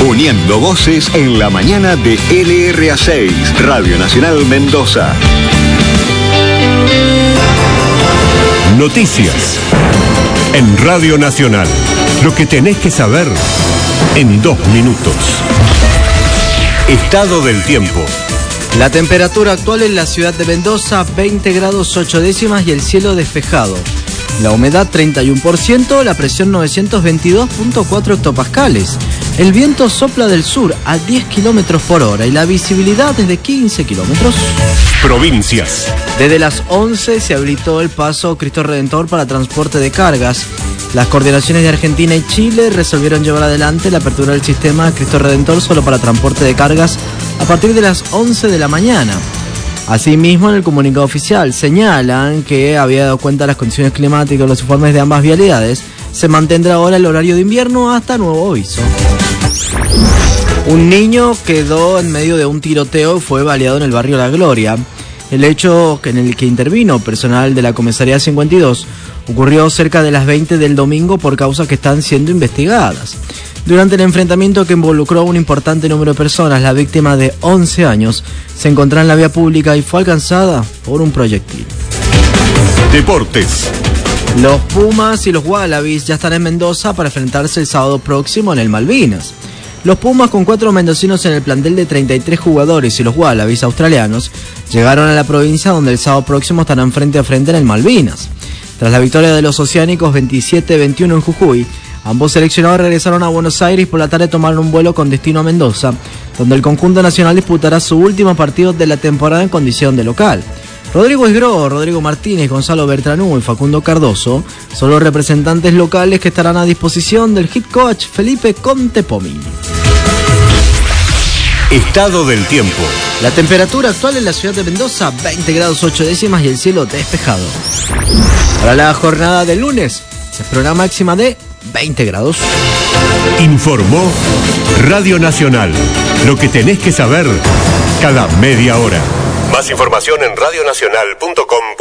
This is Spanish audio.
Uniendo voces en la mañana de LRA6, Radio Nacional Mendoza. Noticias en Radio Nacional. Lo que tenés que saber en 2 minutos. Estado del tiempo. La temperatura actual en la ciudad de Mendoza, 20 grados 8 décimas y el cielo despejado. La humedad 31%, la presión 922.4 hectopascales. El viento sopla del sur a 10 kilómetros por hora y la visibilidad es de 15 kilómetros. Provincias. Desde las 11 se habilitó el paso Cristo Redentor para transporte de cargas. Las coordinaciones de Argentina y Chile resolvieron llevar adelante la apertura del sistema Cristo Redentor solo para transporte de cargas a partir de las 11 de la mañana. Asimismo, en el comunicado oficial señalan que, había dado cuenta de las condiciones climáticas y los informes de ambas vialidades, se mantendrá ahora el horario de invierno hasta nuevo aviso. Un niño quedó en medio de un tiroteo y fue baleado en el barrio La Gloria. El hecho en el que intervino personal de la comisaría 52 ocurrió cerca de las 20 del domingo por causas que están siendo investigadas. Durante el enfrentamiento que involucró a un importante número de personas, la víctima de 11 años se encontraba en la vía pública y fue alcanzada por un proyectil. Deportes. Los Pumas y los Wallabies ya están en Mendoza para enfrentarse el sábado próximo en el Malvinas. Los Pumas, con 4 mendocinos en el plantel de 33 jugadores, y los Wallabies australianos llegaron a la provincia, donde el sábado próximo estarán frente a frente en el Malvinas. Tras la victoria de los oceánicos 27-21 en Jujuy, ambos seleccionados regresaron a Buenos Aires y por la tarde tomaron un vuelo con destino a Mendoza, donde el conjunto nacional disputará su último partido de la temporada en condición de local. Rodrigo Esgro, Rodrigo Martínez, Gonzalo Bertranú y Facundo Cardoso son los representantes locales que estarán a disposición del head coach Felipe Contepomi. Estado del tiempo. La temperatura actual en la ciudad de Mendoza, 20 grados 8 décimas y el cielo despejado. Para la jornada del lunes, se espera una máxima de 20 grados. Informó Radio Nacional. Lo que tenés que saber cada media hora. Más información en radionacional.com.ar.